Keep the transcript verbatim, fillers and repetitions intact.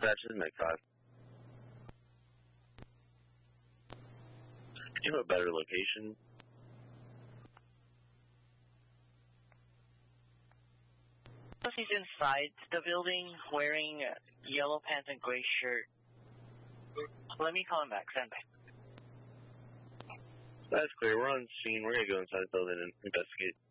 Dispatch is Mike five. Do you have a better location? He's inside the building wearing yellow pants and gray shirt. Let me call him back. Stand by. That's clear. We're on scene. We're going to go inside the building and investigate.